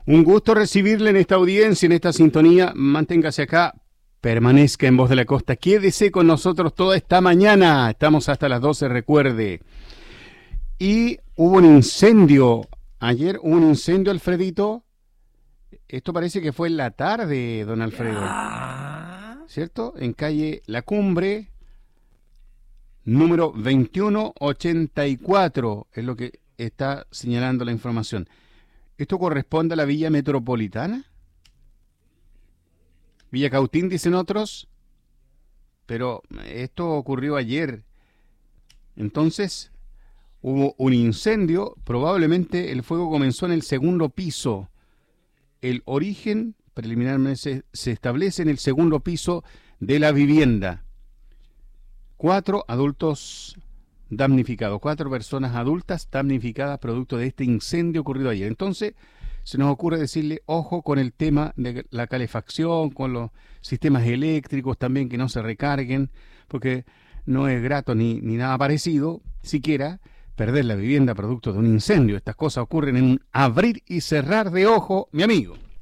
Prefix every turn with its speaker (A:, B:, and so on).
A: Un gusto recibirle en esta audiencia, en esta sintonía. Manténgase acá, permanezca en Voz de la Costa. Quédese con nosotros toda esta mañana. Estamos hasta las 12, recuerde. Y hubo un incendio. Ayer hubo un incendio, Alfredito. Esto parece que fue en la tarde, don Alfredo. ¿Cierto? En calle La Cumbre, número 2184. Es lo que está señalando la información. ¿Esto corresponde a la Villa Metropolitana? Villa Cautín, dicen otros. Pero esto ocurrió ayer. Entonces, hubo un incendio. Probablemente el fuego comenzó en el segundo piso. El origen preliminarmente se establece en el segundo piso de la vivienda. 4 adultos damnificados, 4 personas adultas damnificadas producto de este incendio ocurrido ayer. Entonces, se nos ocurre decirle, ojo con el tema de la calefacción, con los sistemas eléctricos también que no se recarguen, porque no es grato ni nada parecido, siquiera perder la vivienda producto de un incendio. Estas cosas ocurren en un abrir y cerrar de ojo, mi amigo.